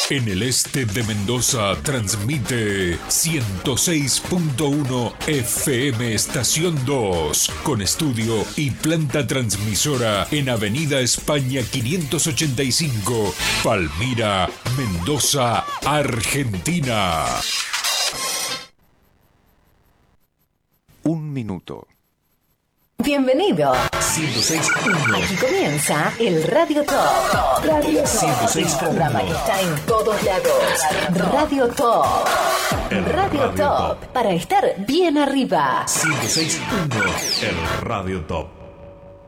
En el este de Mendoza transmite 106.1 FM Estación 2, con estudio y planta transmisora en Avenida España 585, Palmira, Mendoza, Argentina. Un minuto. Bienvenido. 106.1. Aquí comienza el Radio Top. Radio Top. 106.1. El programa que está en todos lados. Radio Top. Radio Top. Para estar bien arriba. 106.1. El Radio Top.